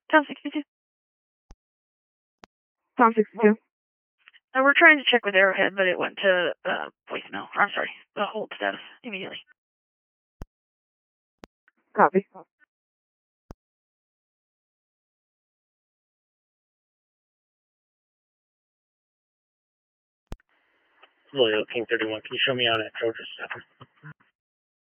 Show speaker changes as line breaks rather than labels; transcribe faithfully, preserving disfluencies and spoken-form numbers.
Tom sixty-two.
Tom sixty-two.
Uh, we're trying to check with Arrowhead, but it went to uh, voicemail. I'm sorry, uh, hold status immediately.
Copy.
Loyal King thirty-one, can you show me out at Georgia seven?